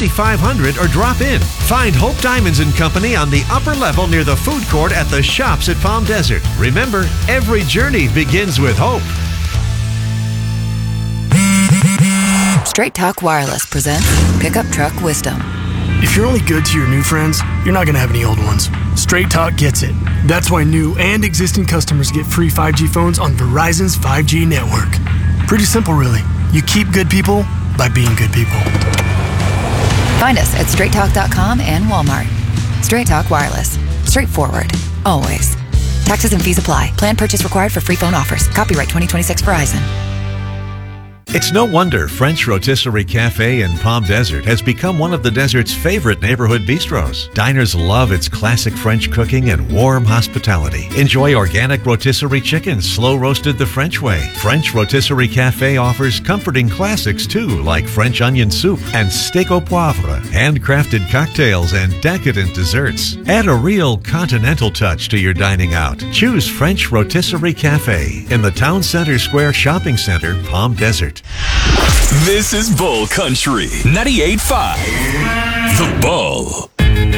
5500 or drop in. Find Hope Diamonds & Company on the upper level near the food court at the Shops at Palm Desert. Remember, every journey begins with hope. Straight Talk Wireless presents Pickup Truck Wisdom. If you're only good to your new friends, you're not going to have any old ones. Straight Talk gets it. That's why new and existing customers get free 5G phones on Verizon's 5G network. Pretty simple, really. You keep good people by being good people. Find us at straighttalk.com and Walmart. Straight Talk Wireless. Straightforward. Always. Taxes and fees apply. Plan purchase required for free phone offers. Copyright 2026 Verizon. It's no wonder French Rotisserie Cafe in Palm Desert has become one of the desert's favorite neighborhood bistros. Diners love its classic French cooking and warm hospitality. Enjoy organic rotisserie chicken, slow roasted the French way. French Rotisserie Cafe offers comforting classics too, like French onion soup and steak au poivre, handcrafted cocktails and decadent desserts. Add a real continental touch to your dining out. Choose French Rotisserie Cafe in the Town Center Square Shopping Center, Palm Desert. This is Bull Country 98.5. The Bull.